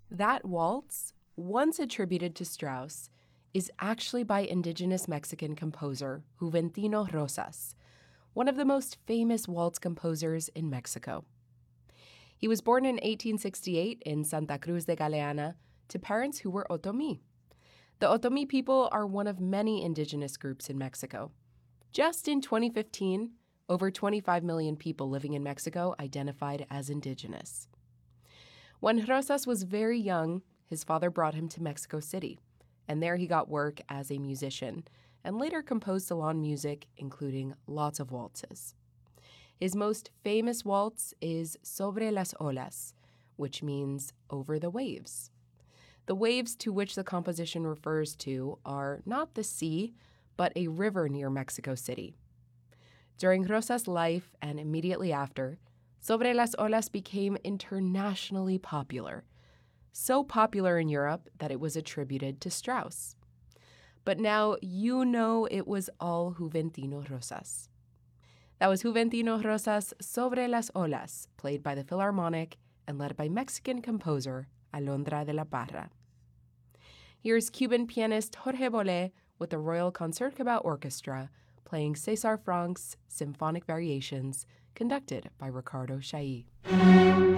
That waltz, once attributed to Strauss, is actually by indigenous Mexican composer Juventino Rosas, one of the most famous waltz composers in Mexico. He was born in 1868 in Santa Cruz de Galeana to parents who were Otomi. The Otomi people are one of many indigenous groups in Mexico. Just in 2015, over 25 million people living in Mexico identified as indigenous. When Rosas was very young, his father brought him to Mexico City, and there he got work as a musician and later composed salon music, including lots of waltzes. His most famous waltz is Sobre las Olas, which means over the waves. The waves to which the composition refers to are not the sea, but a river near Mexico City. During Rosas' life and immediately after, Sobre las Olas became internationally popular, so popular in Europe that it was attributed to Strauss. But now you know it was all Juventino Rosas. That was Juventino Rosas' Sobre las Olas, played by the Philharmonic and led by Mexican composer Alondra de la Parra. Here's Cuban pianist Jorge Bolet with the Royal Concertgebouw Orchestra playing César Franck's Symphonic Variations, conducted by Ricardo Chailly.